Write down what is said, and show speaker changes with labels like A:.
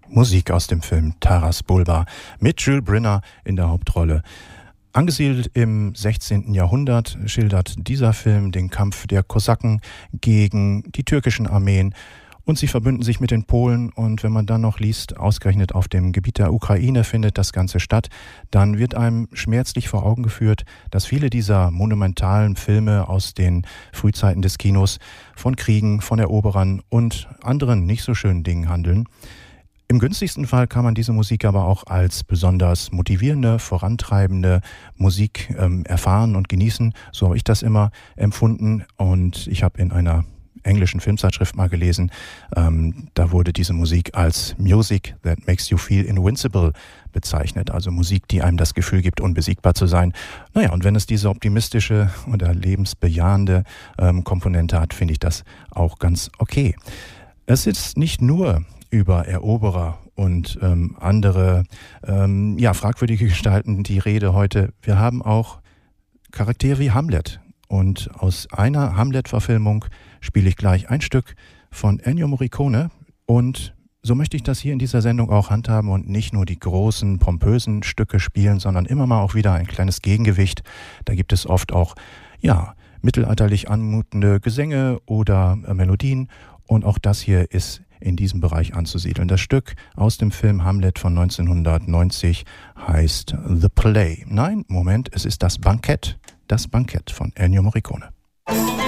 A: Musik aus dem Film Taras Bulba mit Jules Brynner in der Hauptrolle. Angesiedelt im 16. Jahrhundert schildert dieser Film den Kampf der Kosaken gegen die türkischen Armeen und sie verbünden sich mit den Polen und wenn man dann noch liest, ausgerechnet auf dem Gebiet der Ukraine findet das Ganze statt, dann wird einem schmerzlich vor Augen geführt, dass viele dieser monumentalen Filme aus den Frühzeiten des Kinos von Kriegen, von Eroberern und anderen nicht so schönen Dingen handeln. Im günstigsten Fall kann man diese Musik aber auch als besonders motivierende, vorantreibende Musik erfahren und genießen. So habe ich das immer empfunden und ich habe in einer englischen Filmzeitschrift mal gelesen, da wurde diese Musik als Music that makes you feel invincible bezeichnet, also Musik, die einem das Gefühl gibt, unbesiegbar zu sein. Naja, und wenn es diese optimistische oder lebensbejahende Komponente hat, finde ich das auch ganz okay. Es ist nicht nur über Eroberer und andere fragwürdige Gestalten die Rede heute. Wir haben auch Charaktere wie Hamlet. Und aus einer Hamlet-Verfilmung spiele ich gleich ein Stück von Ennio Morricone. Und so möchte ich das hier in dieser Sendung auch handhaben und nicht nur die großen, pompösen Stücke spielen, sondern immer mal auch wieder ein kleines Gegengewicht. Da gibt es oft auch, mittelalterlich anmutende Gesänge oder Melodien. Und auch das hier ist in diesem Bereich anzusiedeln. Das Stück aus dem Film Hamlet von 1990 heißt The Play. Nein, Moment, es ist das Bankett von Ennio Morricone.